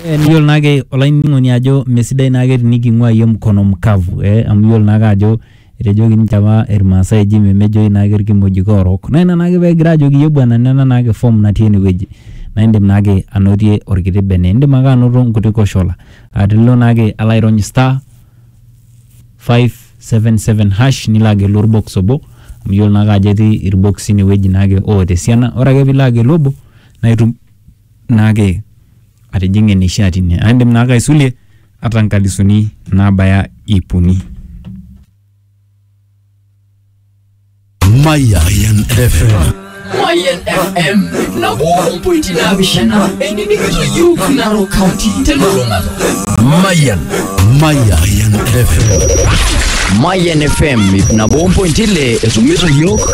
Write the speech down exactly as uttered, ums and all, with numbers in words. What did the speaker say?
Niyol nage olainingoni ajo mesidai nage tining'ua iye mkono mkavu eh amu yol naga ajo etejoki ninchama irmaasai eji memejo nage irkimojik orok na ina nage pegira ajoki iye bwana nena nage form natii enewueji na indim nage anotie orkiti bene indim ake anoto nkuti koshola atilo nage alairony star five seven seven hash nilage lor box obo amu yol naga ajo etii irboxi inewueji nage oote esiana ore ake pilage lobo na itum nage atijinge nishati ne andim naga aisulie atankalisuni nabaya ipuni Mayan F M Mayan F M na one point na bishana eni nikito yuk Narok County Teluruma Mayan Mayan F M Mayan F M na one point ile esumizo yuk